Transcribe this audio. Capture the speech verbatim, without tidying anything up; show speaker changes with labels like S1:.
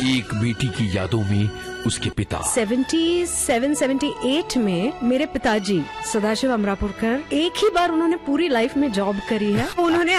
S1: एक बेटी की यादों में उसके पिता
S2: सतहत्तर, अठहत्तर में मेरे पिताजी सदाशिव अमरापुरकर एक ही बार उन्होंने पूरी लाइफ में जॉब करी है। उन्होंने